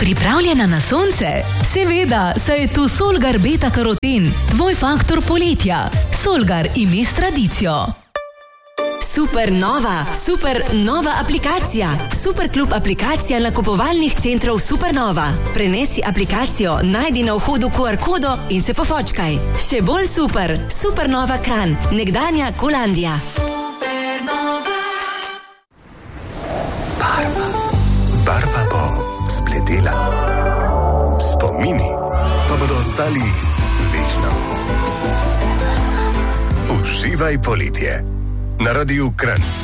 Pripravljena na sonce? Seveda, saj je tu Solgar Beta Karoten, tvoj faktor poletja. Solgar ime s tradicijo. Super nova aplikacija. Superklub aplikacija nakupovalnih centrov Supernova. Prenesi aplikacijo, najdi na vhodu QR kodo in se pofočkaj. Še bolj super. Supernova Kranj, nekdanja Kolandija. Barva bo spletela. Spomini pa bodo ostali večno. Uživaj poletje na Radiu Kranj.